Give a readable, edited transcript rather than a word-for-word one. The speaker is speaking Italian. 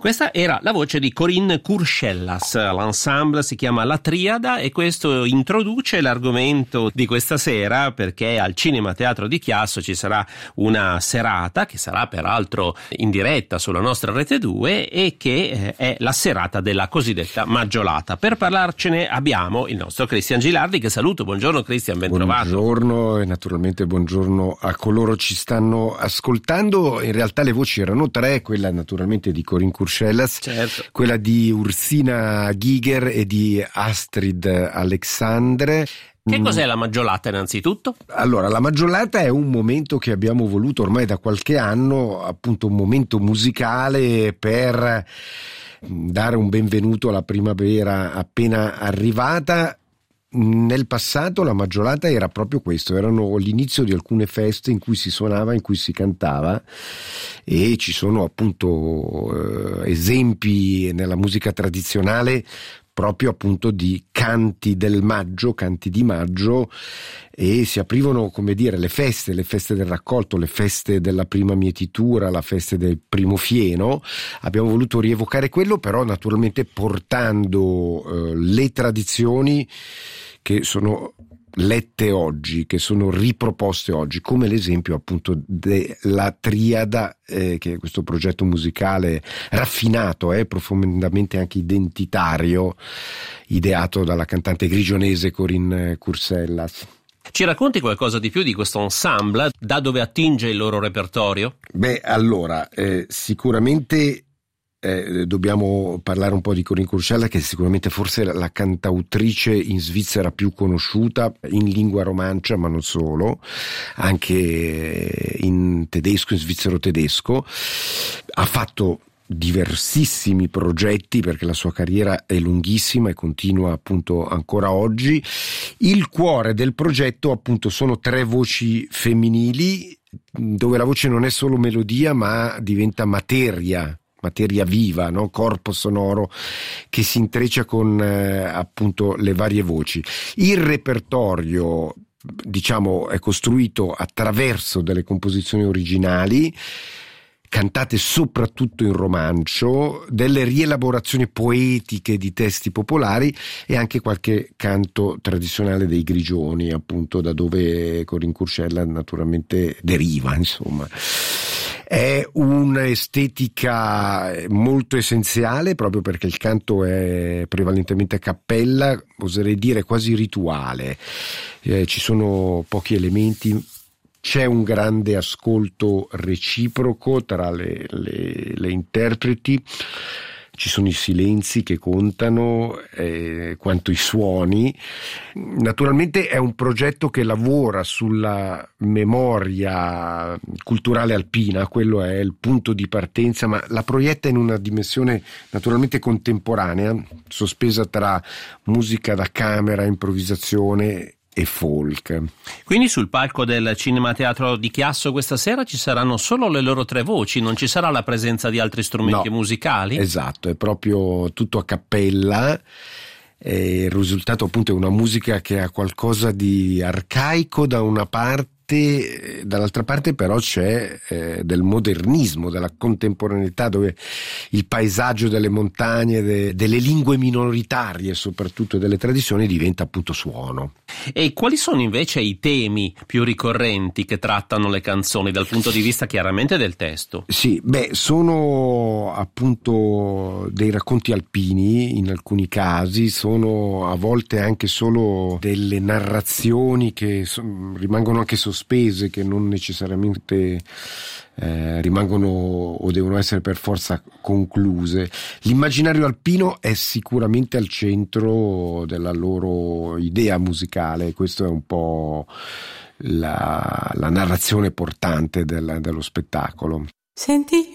Questa era la voce di Corinne Curcellas. L'ensemble si chiama La Triada e questo introduce l'argomento di questa sera, perché al Cinema Teatro di Chiasso ci sarà una serata che sarà peraltro in diretta sulla nostra Rete 2 e che è la serata della cosiddetta Maggiolata. Per parlarcene abbiamo il nostro Cristian Gilardi, che saluto. Buongiorno Cristian, ben trovato. Buongiorno e naturalmente buongiorno a coloro ci stanno ascoltando. In realtà le voci erano tre, quella naturalmente di Corinne Curcellas, certo, quella di Ursina Giger e di Astrid Alexandre. Che cos'è la Maggiolata innanzitutto? Allora, la Maggiolata è un momento che abbiamo voluto ormai da qualche anno, appunto un momento musicale per dare un benvenuto alla primavera appena arrivata. Nel passato la Maggiolata era proprio questo, erano l'inizio di alcune feste in cui si suonava, in cui si cantava, e ci sono appunto esempi nella musica tradizionale proprio appunto di canti del maggio, canti di maggio, e si aprivano, come dire, le feste del raccolto, le feste della prima mietitura, la feste del primo fieno. Abbiamo voluto rievocare quello, però naturalmente portando le tradizioni che sono lette oggi, che sono riproposte oggi, come l'esempio appunto della Triada, che è questo progetto musicale raffinato, profondamente anche identitario, ideato dalla cantante grigionese Corinne Curcellas. Ci racconti qualcosa di più di questo ensemble? Da dove attinge il loro repertorio? Beh, allora, sicuramente dobbiamo parlare un po' di Corinne Curcellas, che è sicuramente forse la cantautrice in Svizzera più conosciuta in lingua romancia, ma non solo, anche in tedesco, in svizzero tedesco. Ha fatto diversissimi progetti perché la sua carriera è lunghissima e continua appunto ancora oggi. Il cuore del progetto appunto sono tre voci femminili, dove la voce non è solo melodia ma diventa materia viva, no? Corpo sonoro che si intreccia con appunto le varie voci. Il repertorio, diciamo, è costruito attraverso delle composizioni originali cantate soprattutto in romancio, delle rielaborazioni poetiche di testi popolari e anche qualche canto tradizionale dei grigioni, appunto da dove Corinne Curcellas naturalmente deriva, insomma. È un'estetica molto essenziale, proprio perché il canto è prevalentemente a cappella, oserei dire quasi rituale. Ci sono pochi elementi, c'è un grande ascolto reciproco tra le interpreti, ci sono i silenzi che contano quanto i suoni. Naturalmente è un progetto che lavora sulla memoria culturale alpina, quello è il punto di partenza, ma la proietta in una dimensione naturalmente contemporanea, sospesa tra musica da camera, improvvisazione e folk. Quindi sul palco del Cinema Teatro di Chiasso questa sera ci saranno solo le loro tre voci, non ci sarà la presenza di altri strumenti musicali? Esatto, è proprio tutto a cappella. Il risultato appunto è una musica che ha qualcosa di arcaico da una parte, dall'altra parte però c'è del modernismo, della contemporaneità, dove il paesaggio delle montagne, delle lingue minoritarie, soprattutto delle tradizioni, diventa appunto suono. E quali sono invece i temi più ricorrenti che trattano le canzoni dal punto di vista chiaramente del testo? Sì, sono appunto dei racconti alpini in alcuni casi, sono a volte anche solo delle narrazioni che rimangono anche sospese, che non necessariamente rimangono o devono essere per forza concluse. L'immaginario alpino è sicuramente al centro della loro idea musicale, questo è un po' la narrazione portante dello spettacolo. Senti